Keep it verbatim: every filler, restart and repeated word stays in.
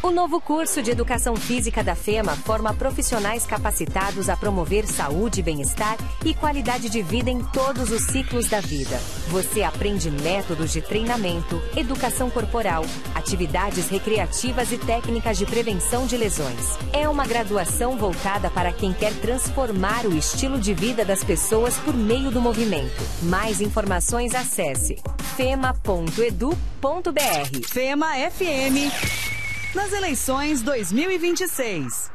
O novo curso de Educação Física da FEMA forma profissionais capacitados a promover saúde, bem-estar e qualidade de vida em todos os ciclos da vida. Você aprende métodos de treinamento, educação corporal, atividades recreativas e técnicas de prevenção de lesões. É uma graduação voltada para quem quer transformar o estilo de vida das pessoas por meio do movimento. Mais informações, acesse fema ponto edu ponto br. FEMA F M. Nas eleições dois mil e vinte e seis.